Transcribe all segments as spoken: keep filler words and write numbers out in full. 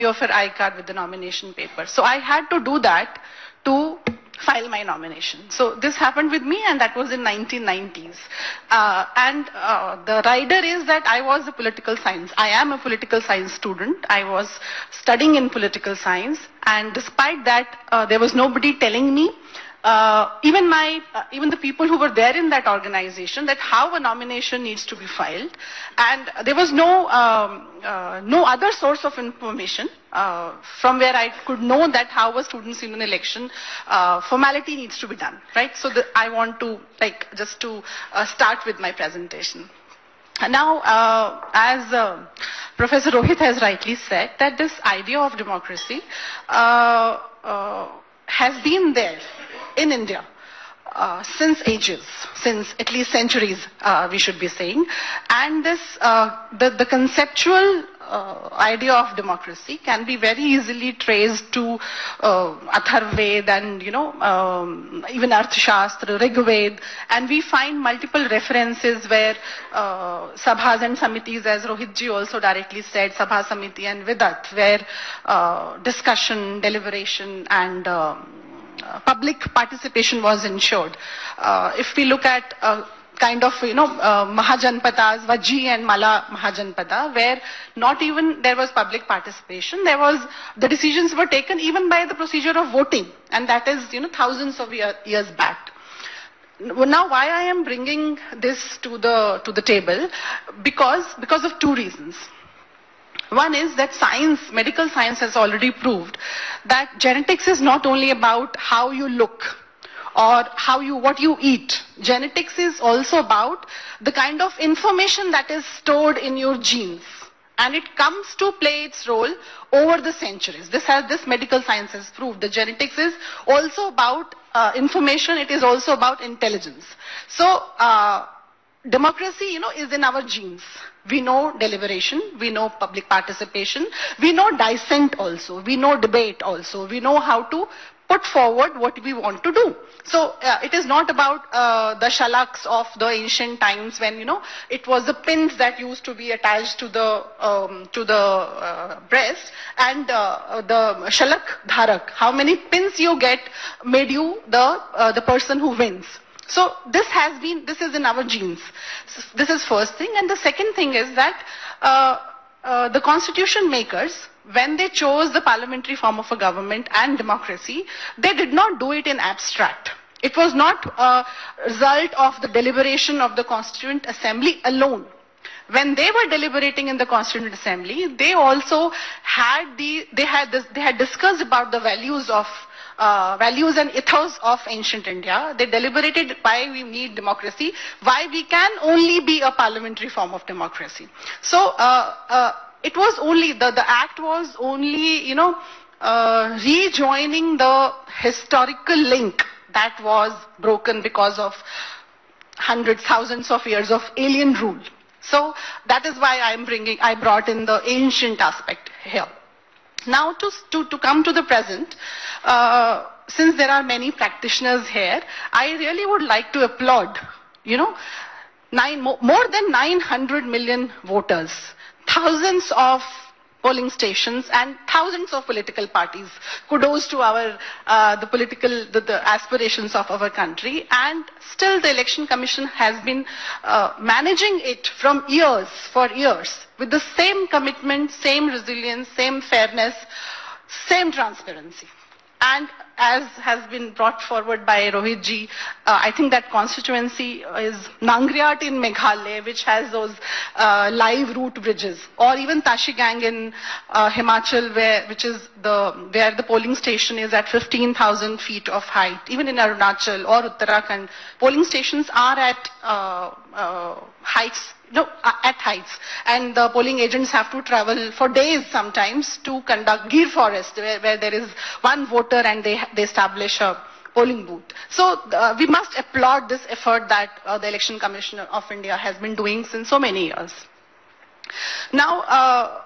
of her I card with the nomination paper. So I had to do that to file my nomination. So this happened with me, and that was in nineteen nineties. Uh, and uh, the rider is that I was a political science. I am a political science student. I was studying in political science, and despite that, uh, there was nobody telling me, uh, even my, uh, even the people who were there in that organization, that how a nomination needs to be filed, and there was no um, uh, no other source of information uh, from where I could know that how a student's union election uh, formality needs to be done, right? So the, I want to like just to uh, start with my presentation. Now, uh, as uh, Professor Rohit has rightly said, that this idea of democracy uh, uh, has been there in India uh, since ages, since at least centuries, uh, we should be saying. And this, uh, the, the conceptual uh, idea of democracy can be very easily traced to uh, Atharvaved and, you know, um, even Arthashastra, Rigved, and we find multiple references where uh, Sabhas and Samitis, as Rohit ji also directly said, Sabha Samiti and Vidat, where uh, discussion, deliberation, and um, Uh, public participation was ensured. Uh, if we look at uh, kind of, you know, uh, Mahajanpadas, Vaji and Mala Mahajanpada, where not even there was public participation, there was, the decisions were taken even by the procedure of voting, and that is, you know, thousands of year, years back. Now, why I am bringing this to the, to the table? Because, because of two reasons. One is that science, medical science has already proved that genetics is not only about how you look or how you, what you eat. Genetics is also about the kind of information that is stored in your genes. And it comes to play its role over the centuries. This has, this medical science has proved. The genetics is also about uh, information. It is also about intelligence. So, uh, democracy, you know, is in our genes. We know deliberation, we know public participation, we know dissent also, we know debate also, we know how to put forward what we want to do. So uh, it is not about uh, the shalaks of the ancient times when, you know, it was the pins that used to be attached to the um, to the uh, breast, and uh, the shalak dharak, how many pins you get made you the uh, the person who wins. So this has been, this is in our genes. This is first thing. And the second thing is that uh, uh, the constitution makers, when they chose the parliamentary form of a government and democracy, they did not do it in abstract. It was not a result of the deliberation of the Constituent Assembly alone. When they were deliberating in the Constituent Assembly, they also had the, they had this, they had discussed about the values of Uh, values and ethos of ancient India. They deliberated why we need democracy, why we can only be a parliamentary form of democracy. So uh, uh, it was only, the, the act was only, you know, uh, rejoining the historical link that was broken because of hundreds, thousands of years of alien rule. So that is why I am bringing, I brought in the ancient aspect here. Now to, to, to come to the present, uh, since there are many practitioners here, I really would like to applaud, you know, nine, more than nine hundred million voters, thousands of polling stations and thousands of political parties. Kudos to our, uh, the political, the, the aspirations of our country, and still the Election Commission has been uh, managing it from years, for years, with the same commitment, same resilience, same fairness, same transparency. And as has been brought forward by Rohit ji, uh, I think that constituency is Nangriat in Meghalaya, which has those uh, live route bridges, or even Tashigang in uh, Himachal, where, which is the, where the polling station is at fifteen thousand feet of height. Even in Arunachal or Uttarakhand, polling stations are at uh, uh, heights, no, at heights, and the polling agents have to travel for days sometimes to conduct Gir Forest, where, where there is one voter and they, they establish a polling booth. So uh, we must applaud this effort that uh, the Election Commission of India has been doing since so many years. Now, uh,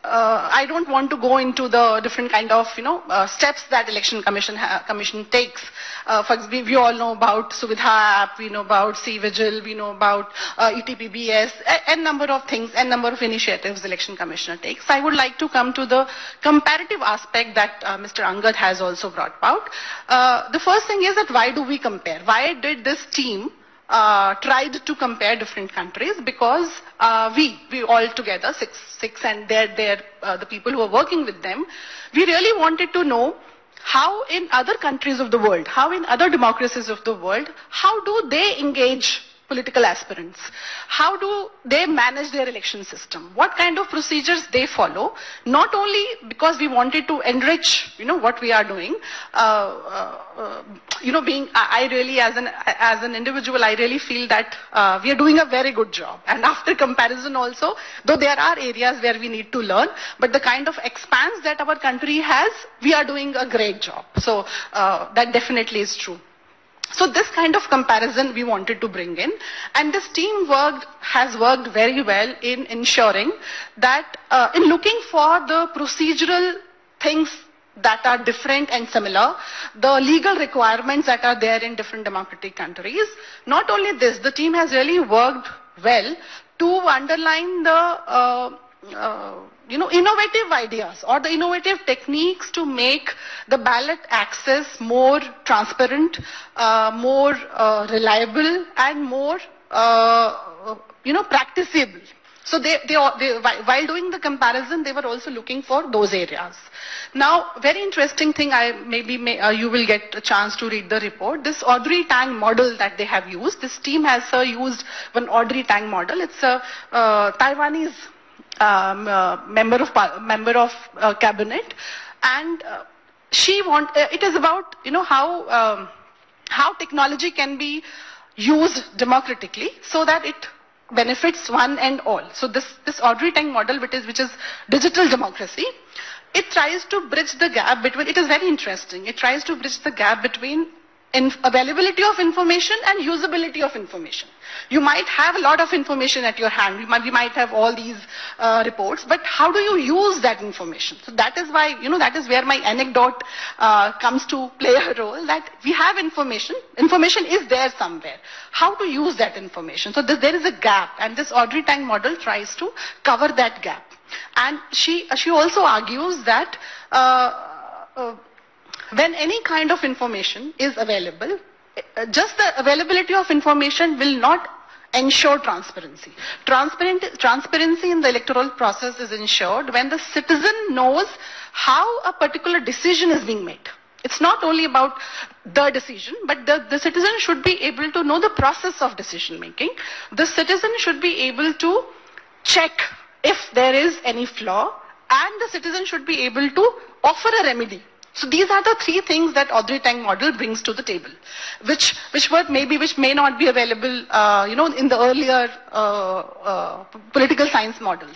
uh, I don't want to go into the different kind of, you know, uh, steps that Election Commission ha Commission takes. Uh, for example, we, we all know about Suvidha app, we know about C-Vigil, we know about uh, E T P B S, a, a number of things, a number of initiatives Election Commissioner takes. I would like to come to the comparative aspect that uh, Mister Angad has also brought about. Uh, the first thing is that why do we compare? Why did this team Uh, tried to compare different countries? Because uh, we, we all together, six, six and they're, they're, uh, the people who are working with them, we really wanted to know how in other countries of the world, how in other democracies of the world, how do they engage political aspirants? How do they manage their election system? What kind of procedures they follow? Not only because we wanted to enrich, you know, what we are doing. Uh, uh, uh, you know, being I, I really, as an as an individual, I really feel that uh, we are doing a very good job. And after comparison, also, though there are areas where we need to learn, but the kind of expanse that our country has, we are doing a great job. So uh, that definitely is true. So this kind of comparison we wanted to bring in, and this team worked, has worked very well in ensuring that uh, in looking for the procedural things that are different and similar, the legal requirements that are there in different democratic countries. Not only this, the team has really worked well to underline the uh, uh, you know, innovative ideas or the innovative techniques to make the ballot access more transparent, uh, more uh, reliable, and more, uh, you know, practicable. So they, they, they, while doing the comparison, they were also looking for those areas. Now, very interesting thing, I maybe may, uh, you will get a chance to read the report. This Audrey Tang model that they have used, this team has uh, used one Audrey Tang model. It's a uh, Taiwanese Um, uh, member of member of uh, cabinet, and uh, she want uh, it is about, you know, how um, how technology can be used democratically so that it benefits one and all. So this this Audrey Tang model, which is which is digital democracy, it tries to bridge the gap between. It is very interesting. It tries to bridge the gap between in availability of information and usability of information. You might have a lot of information at your hand. We might, we might have all these uh, reports, but how do you use that information? So that is why, you know, that is where my anecdote uh, comes to play a role, that we have information. Information is there somewhere. How to use that information? So this, there is a gap, and this Audrey Tang model tries to cover that gap. And she, she also argues that uh, uh, when any kind of information is available, just the availability of information will not ensure transparency. Transparent, transparency in the electoral process is ensured when the citizen knows how a particular decision is being made. It's not only about the decision, but the, the citizen should be able to know the process of decision making. The citizen should be able to check if there is any flaw, and the citizen should be able to offer a remedy. So these are the three things that Audrey Tang model brings to the table, which which were maybe which may not be available, uh, you know, in the earlier uh, uh, political science models.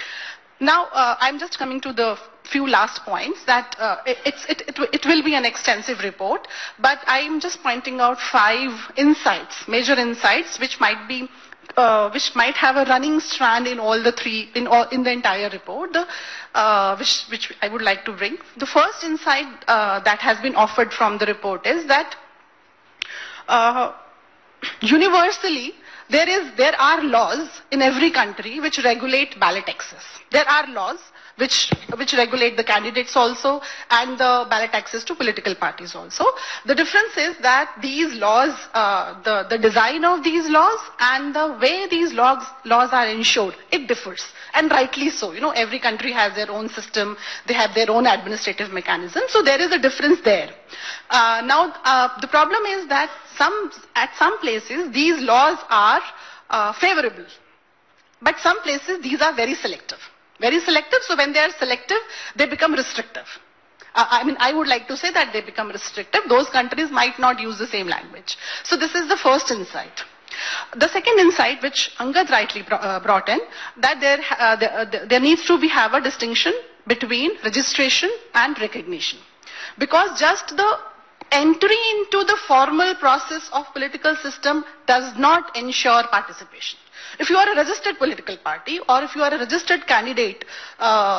Now uh, I'm just coming to the few last points that uh, it, it's it, it it will be an extensive report, but I'm just pointing out five insights, major insights, which might be. Uh, which might have a running strand in all the three, in all, in the entire report, the, uh, which, which I would like to bring. The first insight uh, that has been offered from the report is that uh, universally there is, there are laws in every country which regulate ballot access. There are laws which, which regulate the candidates also and the ballot access to political parties also. The difference is that these laws, uh, the, the design of these laws and the way these laws, laws are ensured, it differs. And rightly so. You know, every country has their own system, they have their own administrative mechanism, so there is a difference there. Uh, now, uh, the problem is that some, at some places, these laws are uh, favorable. But some places, these are very selective. Very selective, so when they are selective, they become restrictive. Uh, I mean, I would like to say that they become restrictive. Those countries might not use the same language. So this is the first insight. The second insight, which Angad rightly br uh, brought in, that there, uh, there, uh, there needs to be have a distinction between registration and recognition. Because just the entry into the formal process of political system does not ensure participation. If you are a registered political party or if you are a registered candidate uh,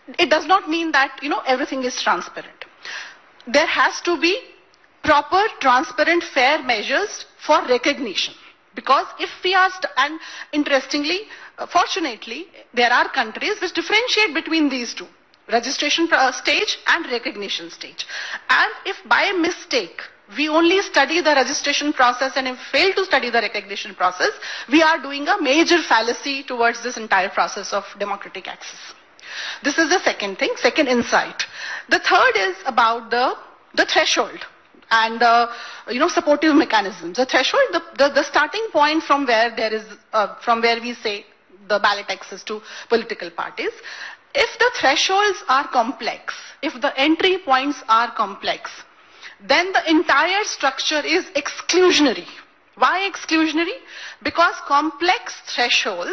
it does not mean that, you know, everything is transparent. There has to be proper, transparent, fair measures for recognition. Because if we are, st and interestingly, uh, fortunately, there are countries which differentiate between these two, registration uh, stage and recognition stage. And if by mistake, we only study the registration process and if fail to study the recognition process, we are doing a major fallacy towards this entire process of democratic access. This is the second thing, second insight. The third is about the, the threshold and the, you know, supportive mechanisms. The threshold, the, the, the starting point from where there is, uh, from where we say the ballot access to political parties. If the thresholds are complex, if the entry points are complex, then the entire structure is exclusionary. Why exclusionary? Because complex thresholds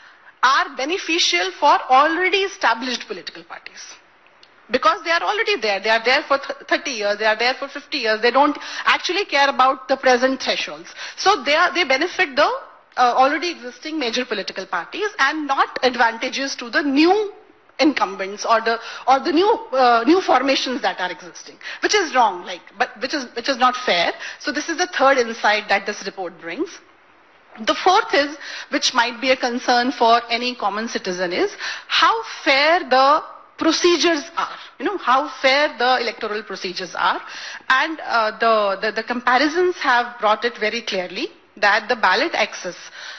are beneficial for already established political parties. Because they are already there. They are there for thirty years, they are there for fifty years. They don't actually care about the present thresholds. So they, are, they benefit the uh, already existing major political parties and not advantages to the new incumbents or the or the new uh, new formations that are existing, which is wrong, like, but which is which is not fair. So this is the third insight that this report brings. The fourth is, which might be a concern for any common citizen, is how fair the procedures are. You know, how fair the electoral procedures are, and uh, the, the the comparisons have brought it very clearly that the ballot access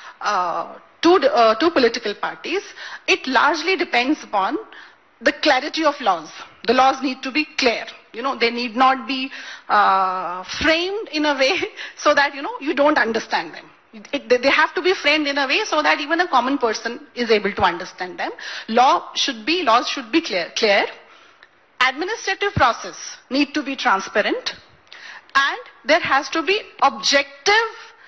Uh, to, uh, to political parties, it largely depends upon the clarity of laws. The laws need to be clear. You know, they need not be uh, framed in a way so that, you know, you don't understand them. It, they have to be framed in a way so that even a common person is able to understand them. Law should be, laws should be clear. clear. Administrative process need to be transparent, and there has to be objective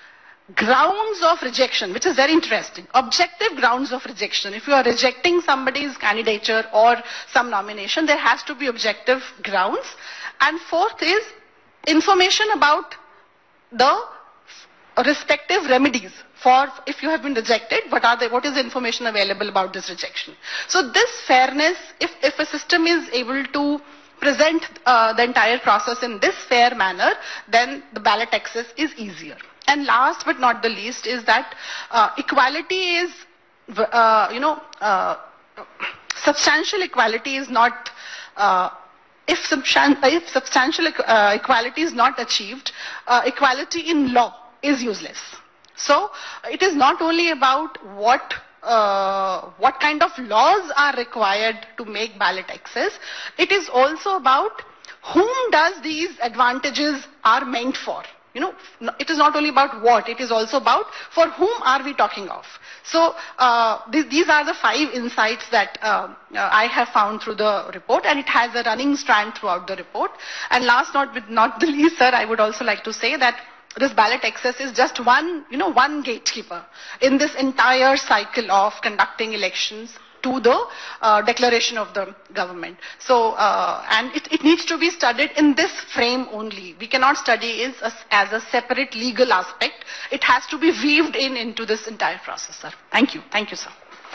grounds of rejection, which is very interesting. Objective grounds of rejection. If you are rejecting somebody's candidature or some nomination, there has to be objective grounds. And fourth is information about the respective remedies for if you have been rejected, what are the, what is the information available about this rejection. So this fairness, if, if a system is able to present uh, the entire process in this fair manner, then the ballot access is easier. And last but not the least is that uh, equality is, uh, you know, uh, substantial equality is not, uh, if, substan if substantial uh, equality is not achieved, uh, equality in law is useless. So it is not only about what uh, what kind of laws are required to make ballot access, it is also about whom does these advantages are meant for. You know, it is not only about what, it is also about for whom are we talking of. So uh, th these are the five insights that uh, uh, I have found through the report, and it has a running strand throughout the report. And last not but not the least, sir, I would also like to say that this ballot access is just one, you know, one gatekeeper in this entire cycle of conducting elections to the uh, declaration of the government. So, uh, and it, it needs to be studied in this frame only. We cannot study it as, as a separate legal aspect. It has to be weaved in into this entire process, sir. Thank you. Thank you, sir.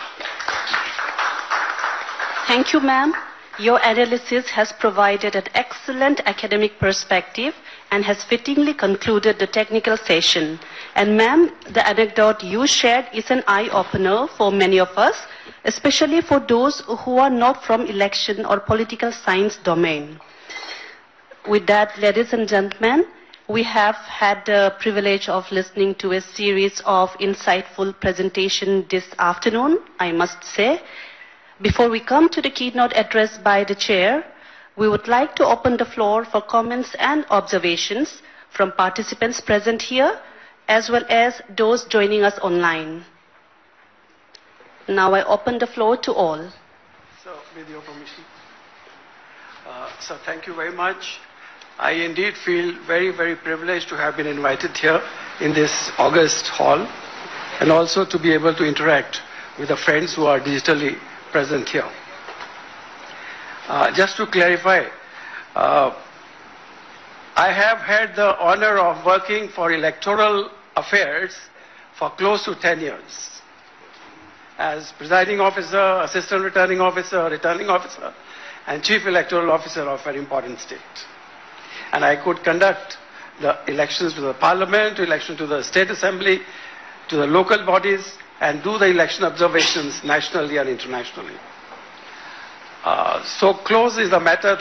Thank you, ma'am. Your analysis has provided an excellent academic perspective and has fittingly concluded the technical session. And ma'am, the anecdote you shared is an eye-opener for many of us, especially for those who are not from election or political science domain. With that, ladies and gentlemen, we have had the privilege of listening to a series of insightful presentations this afternoon, I must say. Before we come to the keynote address by the chair, we would like to open the floor for comments and observations from participants present here, as well as those joining us online. Now I open the floor to all. So, with your permission. Uh, so, thank you very much. I indeed feel very, very privileged to have been invited here in this August hall, and also to be able to interact with the friends who are digitally present here. Uh, just to clarify, uh, I have had the honor of working for electoral affairs for close to ten years. as presiding officer, assistant returning officer, returning officer, and chief electoral officer of an important state. And I could conduct the elections to the parliament, to election to the state assembly, to the local bodies, and do the election observations nationally and internationally. Uh, so close is the matter